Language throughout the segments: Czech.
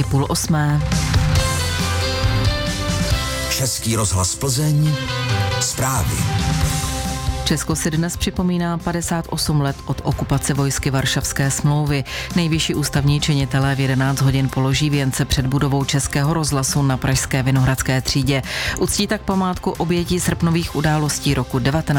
Je 7:30. Český rozhlas Plzeň, zprávy. Česko si dnes připomíná 58 let od okupace vojsky Varšavské smlouvy. Nejvyšší ústavní činitelé v 11 hodin položí věnce před budovou Českého rozhlasu na pražské Vinohradské třídě. Uctí tak památku obětí srpnových událostí roku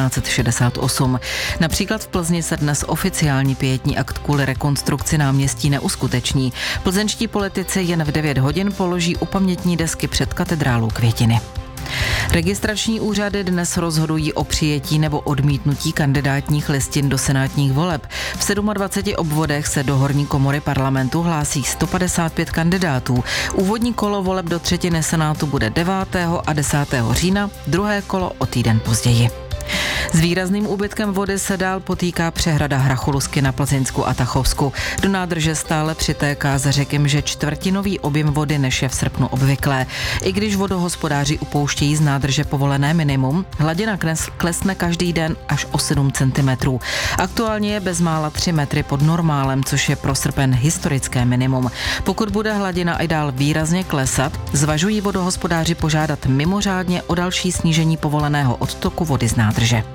1968. Například v Plzni se dnes oficiální pietní akt kvůli rekonstrukci náměstí neuskuteční. Plzeňští politici jen v 9 hodin položí u pamětní desky před katedrálou květiny. Registrační úřady dnes rozhodují o přijetí nebo odmítnutí kandidátních listin do senátních voleb. V 27 obvodech se do horní komory parlamentu hlásí 155 kandidátů. Úvodní kolo voleb do třetiny senátu bude 9. a 10. října, druhé kolo o týden později. S výrazným úbytkem vody se dál potýká přehrada Hracholusky na Plzeňsku a Tachovsku. Do nádrže stále přitéká za řekem, že čtvrtinový objem vody, než je v srpnu obvyklé. I když vodohospodáři upouštějí z nádrže povolené minimum, hladina klesne každý den až o 7 cm. Aktuálně je bezmála 3 metry pod normálem, což je pro srpen historické minimum. Pokud bude hladina i dál výrazně klesat, zvažují vodohospodáři požádat mimořádně o další snížení povoleného odtoku vody z nádrže.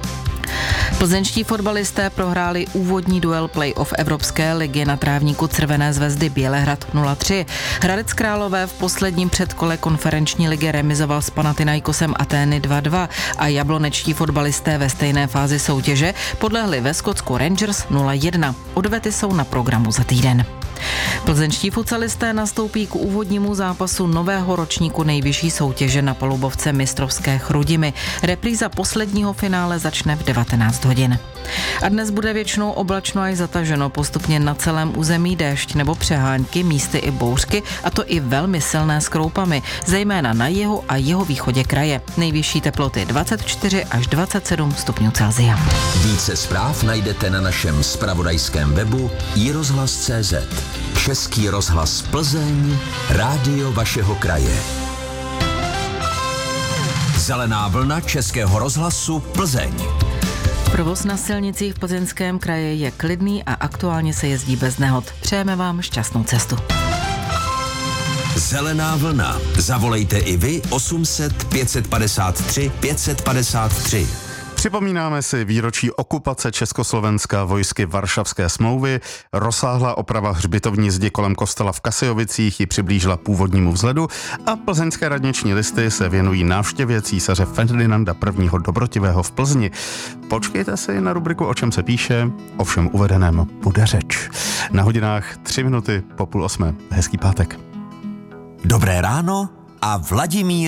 Plzeňští fotbalisté prohráli úvodní duel playoff Evropské ligy na trávníku Crvené zvezdy Bělehrad 0-3. Hradec Králové v posledním předkole konferenční ligy remizoval s Panathinaikosem Atény 2-2 a jablonečtí fotbalisté ve stejné fázi soutěže podlehli ve Skotsku Rangers 0-1. Odvety jsou na programu za týden. Plzeňští futsalisté nastoupí k úvodnímu zápasu nového ročníku nejvyšší soutěže na palubovce mistrovské Chrudimi. Repríza posledního finále začne v 19 hodin. A dnes bude většinou oblačno až zataženo, postupně na celém území déšť nebo přehánky, místy i bouřky, a to i velmi silné s kroupami, zejména na jihu a jihovýchodě kraje. Nejvyšší teploty 24 až 27 stupňů Celsia. Více zpráv najdete na našem zpravodajském webu iRozhlas.cz. Český rozhlas Plzeň, rádio vašeho kraje. Zelená vlna Českého rozhlasu Plzeň. Provoz na silnicích v Plzeňském kraji je klidný a aktuálně se jezdí bez nehod. Přejeme vám šťastnou cestu. Zelená vlna. Zavolejte i vy 800 553 553. Připomínáme si výročí okupace Československa vojsky Varšavské smlouvy. Rozsáhlá oprava hřbitovní zdi kolem kostela v Kasijovicích ji přiblížila původnímu vzhledu a plzeňské radniční listy se věnují návštěvě císaře Ferdinanda I. Dobrotivého v Plzni. Počkejte si na rubriku O čem se píše, o všem uvedeném bude řeč. Na hodinách 3 minuty po 7:30. Hezký pátek. Dobré ráno a Vladimír